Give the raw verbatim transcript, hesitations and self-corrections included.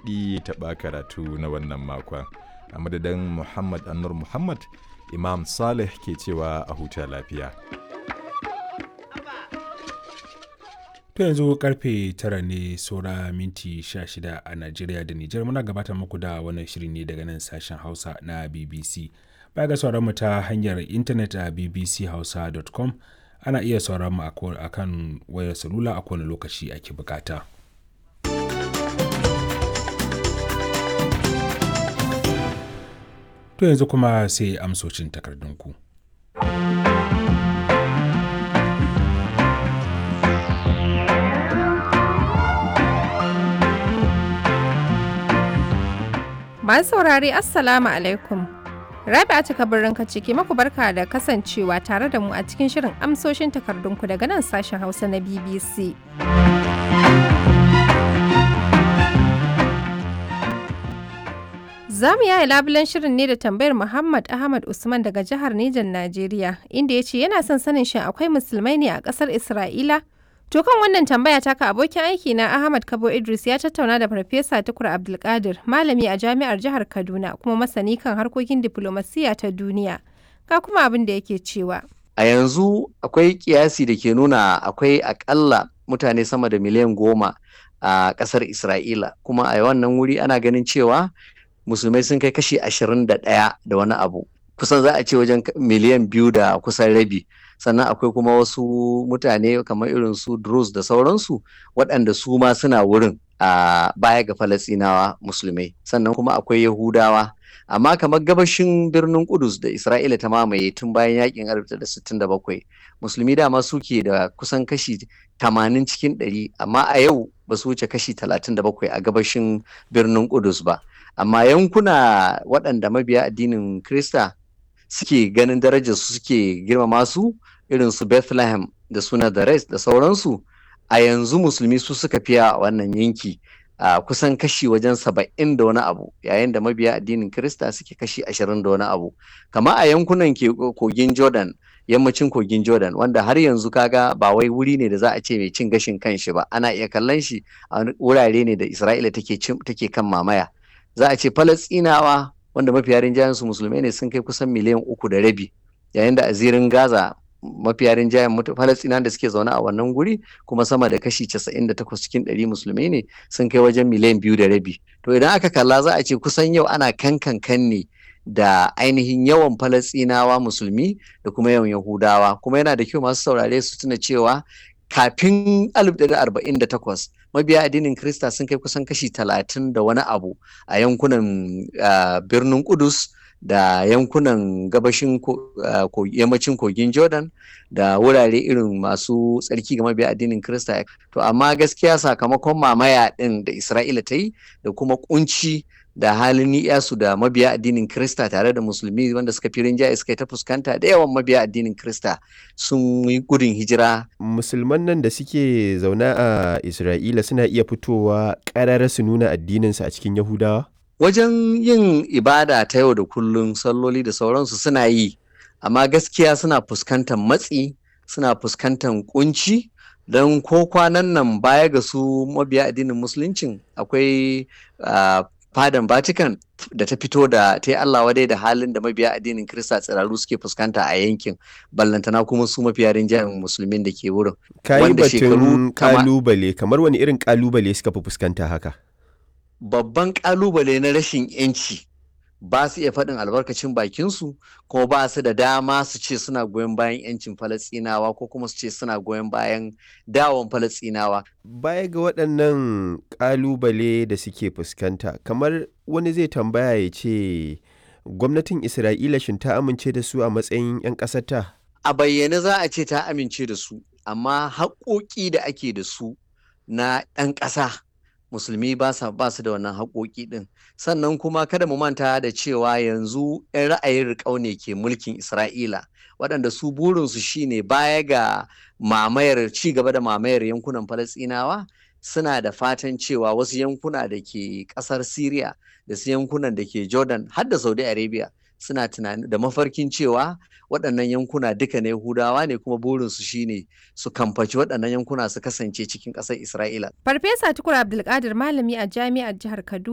taɓa kiɗi taɓa karatu na wannan makon. A madadin Muhammad Annur Muhammad, Imam Saleh ke cewa a huta lafiya. To yanzu karfe tara ne saura minti sha shida a Najeriya da Nijar. Muna gabatar muku da wannan shiri ne daga nan sashen Hausa na B B C. Baya ga sauran mu ta hanyar intanet a b b c hausa dot com, ana iya sauran mu a kan wayar salula a kowane lokaci ake bukata. To yanzu kuma sai amsocin takardunku. Masu saurare Assalamu alaikum. Rabi'a cika birnin ciki maku barka da kasancewa tare da mu a cikin shirin amsoshin takardunku daga nan sashen Hausa na B B C. Za mu yaya labulen shirin ne da tambayar Muhammad Ahmad Usman daga jihar Nijar Najeriya, inda ya ce yana son sanin shin akwai musulmai ne a ƙasar Isra'ila? To kan wannan tambaya taka abokin aiki na Ahmad Kabo Idris ya tattauna da Farfesa Tukur Abdulkadir, malami a Jami'ar Jihar Kaduna kuma masani kan harkokin diflomasiyya ta duniya. Ga kuma abin da yake cewa. A yanzu akwai kiyasi da ke nuna akwai akalla mutane sama da miliyan goma a ƙasar Isra'ila, kuma a wannan wuri ana ganin cewa musulmai sun kai kashi ashirin da ɗaya da wani abu. Kusan za a ce wajen miliyan biyu da kusan rabi. Sannan akwai kuma wasu mutane kamar irin su Druze da sauransu waɗanda su ma suna wurin a baya ga Falasɗinawa musulmai. Sannan kuma akwai Yahudawa. Amma kamar gabashin birnin Kudus da Isra'ila ta mamaye tun bayan yakin alif tara sittin da bakwai, musulmi dama suke da kusan kashi tamanin cikin ɗari, amma a yau ba su wuce kashi talatin da bakwai a gabashin birnin Kudus ba. Amma yankuna waɗanda mabiya addinin Kirista suke ganin darajar su suke girmama su, irin su Bethlehem da su Nazareth da sauransu, a yanzu musulmi su suka fiya a wannan yanki a kusan kashi wajen saba'in da wani abu, yayin da mabiya addinin Kirista suke kashi ashirin da wani abu. Kama a yankunan kogin Jordan, yammacin kogin Jordan, wanda har yanzu kaga ba wai wuri ne da za a ce mai cin gashin kanshi ba, ana iya kallon shi a wurare ne da Isra'ila take take kan mamaya. Za a ce Falasɗinawa wanda mafiya rinjayen su musulmai ne sun kai kusan miliyan uku da rabi, yayin da a zirin Gaza mafiya rinjayen Falasɗinawan da suke zaune a wannan guri kuma sama da kashi casa'in da takwas cikin ɗari musulmai ne, sun kai wajen miliyan biyu da rabi. To idan aka kalla za a ce kusan yau ana kankan ne da ainihin yawan Falasɗinawa musulmi da kuma yawan Yahudawa. Kuma yana da kyau masu saurare su tuna cewa kafin alif ɗari arba'in da takwas mabiya addinin Kirista sun kai kusan kashi talatin da wani abu a yankunan uh, birnin Kudus da yankunan gabashin uh, yammacin kogin Jordan da wurare irin masu tsarki ga mabiya addinin Kirista. To amma gaskiya sakamakon mamaya ɗin da Isra'ila ta yi da kuma kunci da halin ni'yasu da mabiya addinin Kirista tare da musulmi wanda suka fi rinjaye suka yi ta fuskanta, da yawan mabiya addinin Kirista sun yi gudun hijira. Musulman nan da suke zaune a Isra'ila suna iya fitowa ƙarara su nuna addininsu a cikin Yahudawa? Wajen yin ibada ta yau da kullum, salloli da sauransu suna yi, amma gaskiya suna fuskantar matsi, suna fuskantar kunci. Don ko kwanan nan baya ga su mabiya addinin musuluncin akwai uh, fadan Vatican da ta fito da ta yi Allah wadai da halin da mabiya addinin Kirista tsiraru suke fuskanta a yankin, ballantana kuma su mafiya rinjayen musulmin da ke wurin. Kayi batun kalubale, kamar wani irin kalubale suka fi fuskanta haka? Babban kalubale na rashin yanci, ba su iya faɗin albarkacin bakinsu, kuma ba su da dama su ce suna goyon bayan yancin Falasɗinawa ko kuma su ce suna goyon bayan dawon Falasɗinawa. Baya ga waɗannan ƙalubale da suke fuskanta, kamar wani zai tambaya ya ce gwamnatin Isra'ila shin ta amince da su a matsayin 'yan ƙasarta? A bayyane za a ce ta amince da su, amma haƙoƙi da ake da su na ɗan ƙasa musulmi ba su da wannan haƙoƙi ɗin. Sannan kuma kada mu manta da cewa yanzu 'yan ra'ayin riƙau ne ke mulkin Isra'ila, waɗanda su burinsu shine baya ga mamayar ci gaba da mamayar yankunan Falasɗinawa, suna da fatan cewa wasu yankuna da ke ƙasar Syria da su yankunan da ke Jordan har da Saudi Arabia suna tunani da mafarkin cewa waɗannan yankuna duka na Yahudawa ne, kuma burinsu shine su kamfaci waɗannan yankuna su kasance cikin ƙasar Isra'ila. Farfesa Tukur Abdulkadir, malami a Jami'ar Jihar Kaduna.